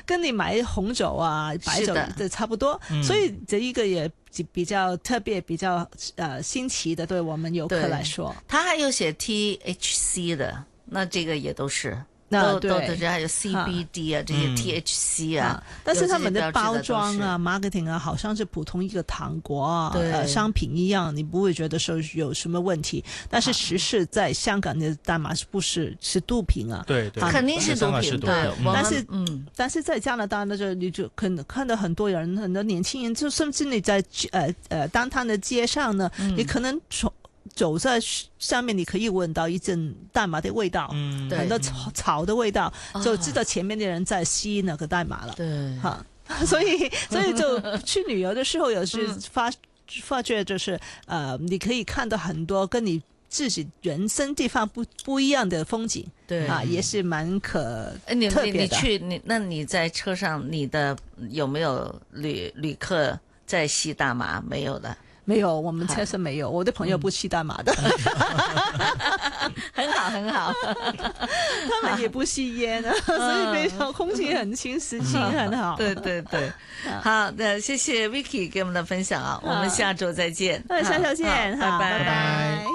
跟你买红酒啊、白酒的差不多，所以这一个也比较特别、比较新奇的，对我们游客来说。 他还有写 THC 的，那这个也都是。都还有 CBD 啊，这些 THC 啊， 但是他们的包装啊、marketing 啊，好像是普通一个糖果啊、商品一样，你不会觉得说有什么问题。但是实是在香港的大麻是毒品啊， 对， 肯定是毒品，对。 但是在加拿大呢，你就看到很多人，很多年轻人，就甚至你在当趟的街上呢，你可能走在上面，你可以闻到一阵大麻的味道，很多草的味道，就知道前面的人在吸那个大麻了。 对， 所以就去旅游的时候，有时发觉就是你可以看到很多跟你自己人生地方不一样的风景， 对也是蛮特别的。 那你在车上，你的有没有旅客在吸大麻？没有的。 没有，我们车上没有，我的朋友不吸大麻的。 很好很好， 他们也不吸烟啊，所以非常空气很清新，很好。 对，好的，谢谢 Vicky 给我们的分享啊，我们下周再见。 下周见， 拜拜。